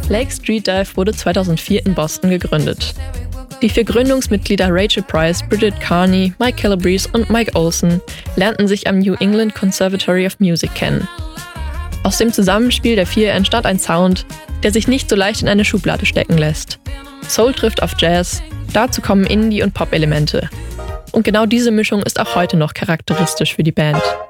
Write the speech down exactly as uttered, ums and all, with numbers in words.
Lake Street Dive wurde zweitausendvier in Boston gegründet. Die vier Gründungsmitglieder Rachel Price, Bridget Carney, Mike Calabrese und Mike Olson lernten sich am New England Conservatory of Music kennen. Aus dem Zusammenspiel der vier entstand ein Sound, der sich nicht so leicht in eine Schublade stecken lässt. Soul trifft auf Jazz, dazu kommen Indie- und Pop-Elemente. Und genau diese Mischung ist auch heute noch charakteristisch für die Band.